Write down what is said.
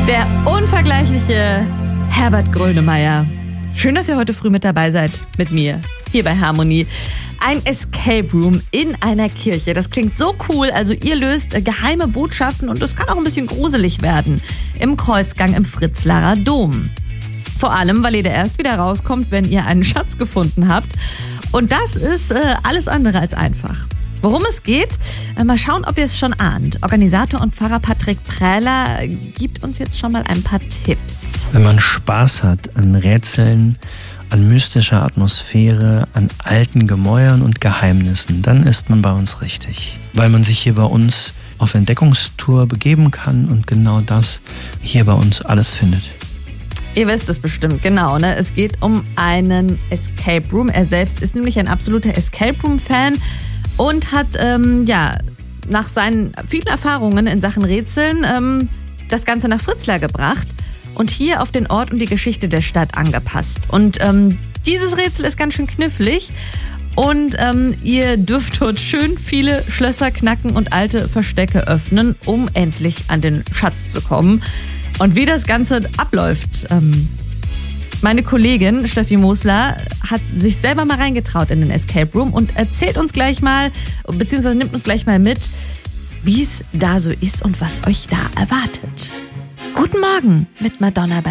Der unvergleichliche Herbert Grönemeyer. Schön, dass ihr heute früh mit dabei seid, mit mir, hier bei Harmonie. Ein Escape Room in einer Kirche. Das klingt so cool. Also ihr löst geheime Botschaften und es kann auch ein bisschen gruselig werden. Im Kreuzgang im Fritzlarer Dom. Vor allem, weil ihr da erst wieder rauskommt, wenn ihr einen Schatz gefunden habt. Und das ist alles andere als einfach. Worum es geht, mal schauen, ob ihr es schon ahnt. Organisator und Pfarrer Patrick Prähler gibt uns jetzt schon mal ein paar Tipps. Wenn man Spaß hat an Rätseln, an mystischer Atmosphäre, an alten Gemäuern und Geheimnissen, dann ist man bei uns richtig. Weil man sich hier bei uns auf Entdeckungstour begeben kann und genau das hier bei uns alles findet. Ihr wisst es bestimmt, genau, ne? Es geht um einen Escape Room. Er selbst ist nämlich ein absoluter Escape Room-Fan und hat nach seinen vielen Erfahrungen in Sachen Rätseln das Ganze nach Fritzlar gebracht und hier auf den Ort und die Geschichte der Stadt angepasst. Und dieses Rätsel ist ganz schön knifflig und ihr dürft dort schön viele Schlösser knacken und alte Verstecke öffnen, um endlich an den Schatz zu kommen. Und wie das Ganze abläuft, meine Kollegin Steffi Mosler hat sich selber mal reingetraut in den Escape Room und erzählt uns gleich mal, beziehungsweise nimmt uns gleich mal mit, wie es da so ist und was euch da erwartet. Guten Morgen mit Madonna bei